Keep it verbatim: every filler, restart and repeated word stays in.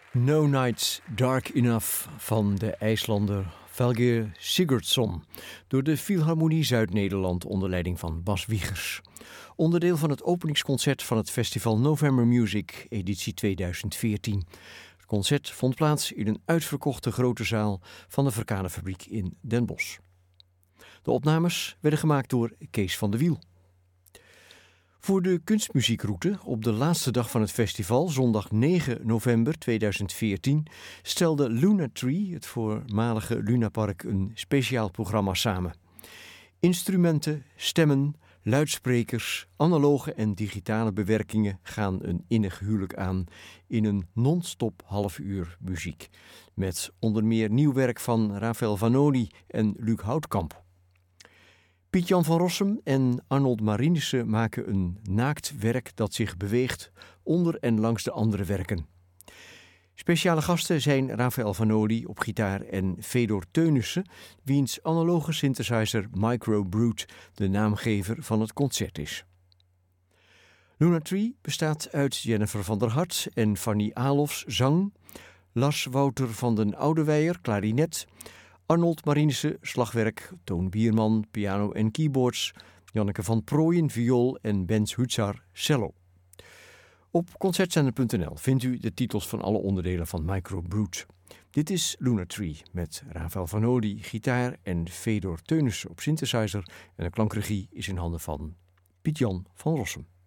No Nights Dark Enough van de IJslander Valgeir Sigurdsson door de Philharmonie Zuid-Nederland onder leiding van Bas Wiegers. Onderdeel van het openingsconcert van het festival November Music editie tweeduizend veertien. Het concert vond plaats in een uitverkochte grote zaal van de Verkadefabriek in Den Bosch. De opnames werden gemaakt door Kees van de Wiel. Voor de kunstmuziekroute op de laatste dag van het festival, zondag negen november tweeduizend veertien, stelde Luna Tree, het voormalige Lunapark, een speciaal programma samen. Instrumenten, stemmen, luidsprekers, analoge en digitale bewerkingen gaan een innig huwelijk aan in een non-stop half uur muziek. Met onder meer nieuw werk van Rafael Vanoni en Luc Houtkamp. Piet-Jan van Rossum en Arnold Marinissen maken een naakt werk dat zich beweegt onder en langs de andere werken. Speciale gasten zijn Rafael Vanoni op gitaar en Fedor Teunissen, wiens analoge synthesizer Micro Brute de naamgever van het concert is. Luna Tree bestaat uit Jennifer van der Hart en Fanny Alofs zang, Lars Wouter van den Oudewijer klarinet, Arnold Marinissen slagwerk, Toon Bierman piano en keyboards, Janneke van Prooijen viool en Bens Hutzar cello. Op concertzender punt n l vindt u de titels van alle onderdelen van Micro Brute. Dit is Luna Tree met Rafael Vanoni gitaar en Fedor Teunissen op synthesizer en de klankregie is in handen van Piet-Jan van Rossum.